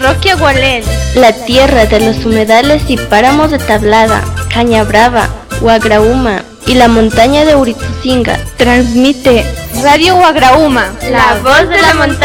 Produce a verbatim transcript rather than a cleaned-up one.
Parroquia Gualén, la tierra de los humedales y páramos de Tablada, Cañabrava, Huagrauma y la montaña de Uritzunga. Transmite Radio Huagrauma, la voz de la montaña.